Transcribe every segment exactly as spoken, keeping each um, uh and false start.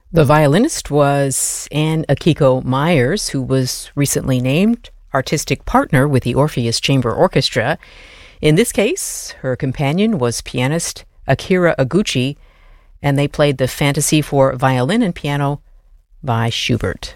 The violinist was Anne Akiko Myers, who was recently named artistic partner with the Orpheus Chamber Orchestra. In this case, her companion was pianist Akira Oguchi, and they played the Fantasy for Violin and Piano by Schubert.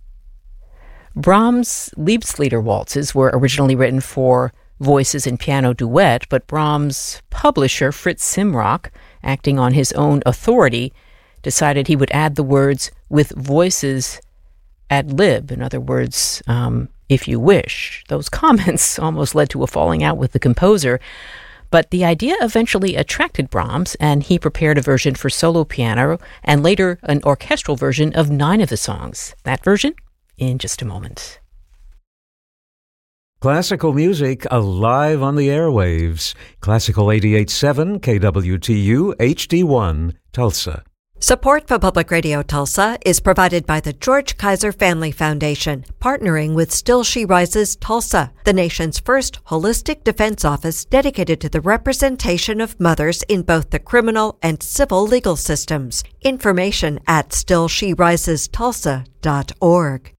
Brahms' Liebeslieder waltzes were originally written for voices and piano duet, but Brahms' publisher, Fritz Simrock, acting on his own authority, decided he would add the words with voices ad lib, in other words, um, if you wish. Those comments almost led to a falling out with the composer, but the idea eventually attracted Brahms, and he prepared a version for solo piano and later an orchestral version of nine of the songs. That version in just a moment. Classical music alive on the airwaves. Classical eighty-eight point seven K W T U H D one, Tulsa. Support for Public Radio Tulsa is provided by the George Kaiser Family Foundation, partnering with Still She Rises Tulsa, the nation's first holistic defense office dedicated to the representation of mothers in both the criminal and civil legal systems. Information at still she rises tulsa dot org.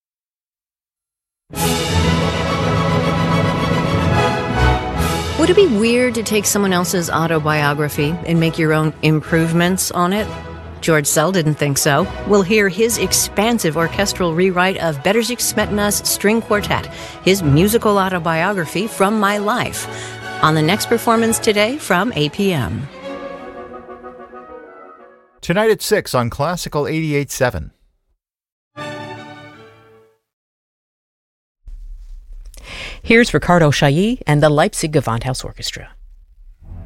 Would it be weird to take someone else's autobiography and make your own improvements on it? George Sell didn't think so. We'll hear his expansive orchestral rewrite of Bedřich Smetana's String Quartet, his musical autobiography from my life, on the next performance today from eight p.m. Tonight at six on Classical eighty-eight point seven. Here's Ricardo Chailly and the Leipzig Gewandhaus Orchestra.